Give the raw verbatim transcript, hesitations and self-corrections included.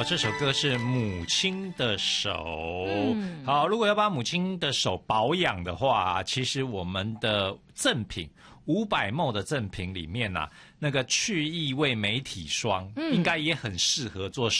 好，这首歌是母亲的手。 嗯、 好，如果要把母亲的手保养的话，其实我们的赠品五百 ml 的赠品里面啊，那个去异味美体霜、嗯、应该也很适合做